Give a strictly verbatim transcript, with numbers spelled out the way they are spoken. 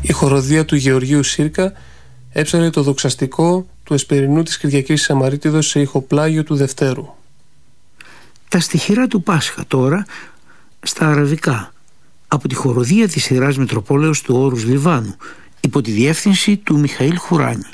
Η χοροδία του Γεωργίου Σύρκα έψαλε το δοξαστικό του Εσπερινού της Κυριακής της Αμαρίτιδος σε ηχοπλάγιο του Δευτέρου. Τα στιχηρά του Πάσχα τώρα στα αραβικά, από τη χοροδία της Ιεράς Μητροπόλεως του Όρους Λιβάνου, υπό τη διεύθυνση του Μιχαήλ Χουράνη.